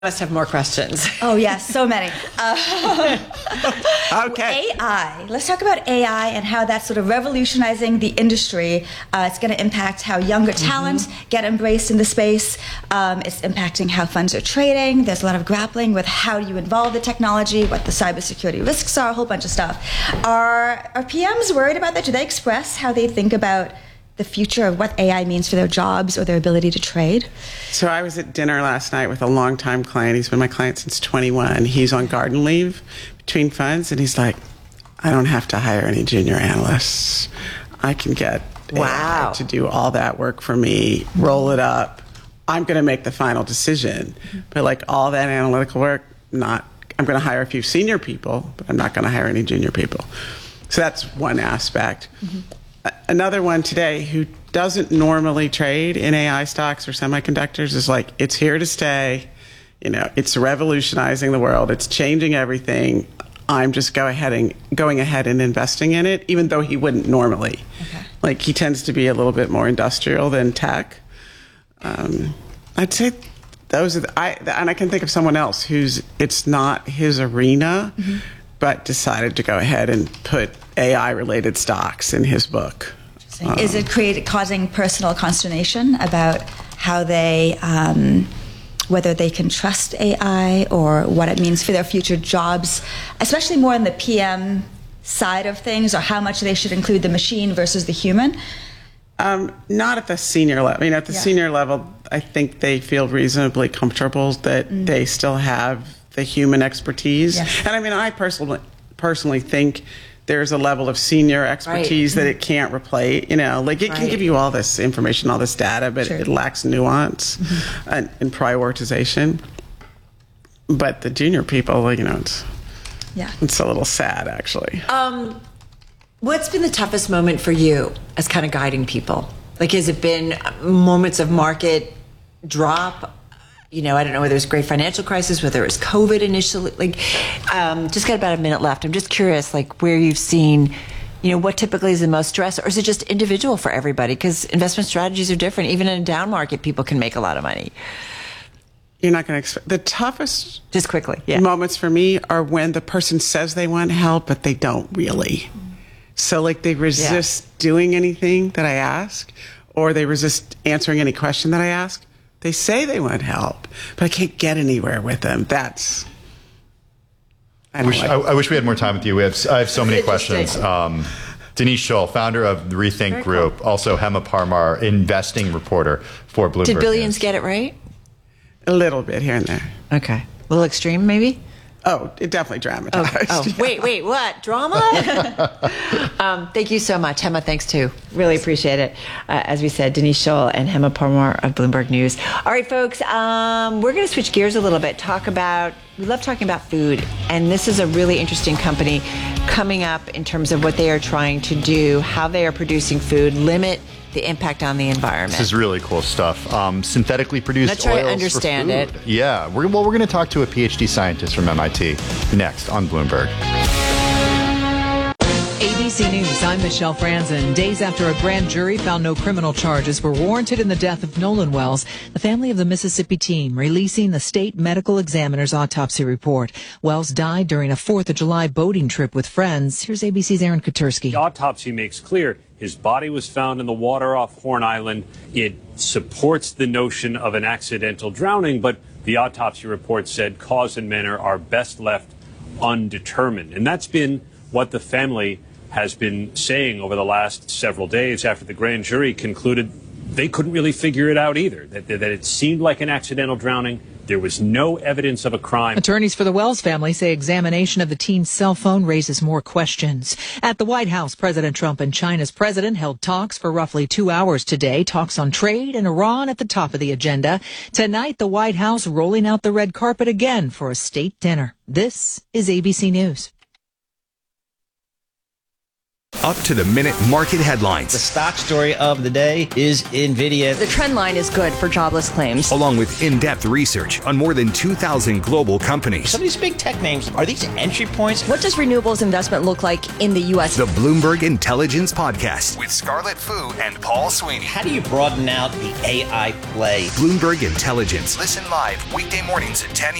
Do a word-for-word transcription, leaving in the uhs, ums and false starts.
Must have more questions. Oh, yes, so many. Uh, okay. A I. Let's talk about A I and how that's sort of revolutionizing the industry. Uh, it's going to impact how younger talent mm-hmm. get embraced in the space. Um, it's impacting how funds are trading. There's a lot of grappling with how do you involve the technology, what the cybersecurity risks are, a whole bunch of stuff. Are, are P Ms worried about that? Do they express how they think about the future of what A I means for their jobs or their ability to trade? So I was at dinner last night with a longtime client. He's been my client since twenty-one. He's on garden leave between funds, and he's like, I don't have to hire any junior analysts. I can get wow. A I to do all that work for me, roll it up. I'm going to make the final decision. But like all that analytical work, not, I'm going to hire a few senior people, but I'm not going to hire any junior people. So that's one aspect. Mm-hmm. Another one today who doesn't normally trade in A I stocks or semiconductors is like, it's here to stay. You know, it's revolutionizing the world. It's changing everything. I'm just go ahead and going ahead and investing in it, even though he wouldn't normally. Okay. Like he tends to be a little bit more industrial than tech. Um, I'd say those are the, I, and I can think of someone else who's, it's not his arena, mm-hmm. but decided to go ahead and put A I-related stocks in his book. Um, Is it create, causing personal consternation about how they, um, whether they can trust A I or what it means for their future jobs, especially more on the P M side of things, or how much they should include the machine versus the human? Um, not at the senior level. I mean, at the yeah. senior level, I think they feel reasonably comfortable that mm. they still have the human expertise. Yes. And I mean, I personally personally think there's a level of senior expertise right. that it can't replace. You know, like it right. can give you all this information, all this data, but sure. it lacks nuance mm-hmm. and, and prioritization. But the junior people, you know, it's, yeah. it's a little sad, actually. Um, what's been the toughest moment for you as kind of guiding people? Like, has it been moments of market drop? You know, I don't know whether it was a great financial crisis, whether it was COVID initially. Like, um, just got about a minute left. I'm just curious, like, where you've seen, you know, what typically is the most stress, or is it just individual for everybody? Because investment strategies are different. Even in a down market, people can make a lot of money. You're not going to expect the toughest. Just quickly, yeah. Moments for me are when the person says they want help, but they don't really. So, like, they resist yeah. doing anything that I ask, or they resist answering any question that I ask. They say they want help, but I can't get anywhere with them. That's. I, wish, like I, I wish we had more time with you. We have, I have so many questions. Um, Denise Shull, founder of the Rethink Very Group, cool. also Hema Parmar, investing reporter for Bloomberg. Did Billions News. get it right? A little bit here and there. Okay. A little extreme, maybe? Oh, it definitely dramatized. Oh, oh. wait, wait, what? Drama? um, thank you so much. Hema, thanks too. Really appreciate it. Uh, as we said, Denise Shull and Hema Parmar of Bloomberg News. All right, folks, um, we're going to switch gears a little bit, talk about, we love talking about food. And this is a really interesting company coming up in terms of what they are trying to do, how they are producing food, limit the impact on the environment. This is really cool stuff. Um, synthetically produced Let's try oils to understand for it. food. Yeah. We're, well, we're going to talk to a P H D scientist from M I T next on Bloomberg. A B C News, I'm Michelle Franzen. Days after a grand jury found no criminal charges were warranted in the death of Nolan Wells, the family of the Mississippi teen releasing the state medical examiner's autopsy report. Wells died during a fourth of July boating trip with friends. Here's A B C's Aaron Katursky. The autopsy makes clear his body was found in the water off Horn Island. It supports the notion of an accidental drowning, but the autopsy report said cause and manner are best left undetermined. And that's been what the family has been saying over the last several days after the grand jury concluded they couldn't really figure it out either, that, that it seemed like an accidental drowning. There was no evidence of a crime. Attorneys for the Wells family say examination of the teen's cell phone raises more questions. At the White House, President Trump and China's president held talks for roughly two hours today. Talks on trade and Iran at the top of the agenda. Tonight, the White House rolling out the red carpet again for a state dinner. This is A B C News. Up to the minute market headlines. The stock story of the day is NVIDIA. The trend line is good for jobless claims. Along with in-depth research on more than two thousand global companies. Some of these big tech names, are these entry points? What does renewables investment look like in the U S? The Bloomberg Intelligence Podcast with Scarlett Fu and Paul Sweeney. How do you broaden out the A I play? Bloomberg Intelligence. Listen live weekday mornings at ten